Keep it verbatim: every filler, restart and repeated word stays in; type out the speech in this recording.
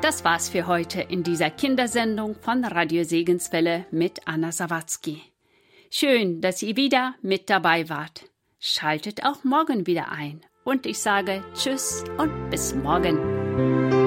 Das war's für heute in dieser Kindersendung von Radio Segenswelle mit Anna Sawatzki. Schön, dass ihr wieder mit dabei wart. Schaltet auch morgen wieder ein. Und ich sage Tschüss und bis morgen.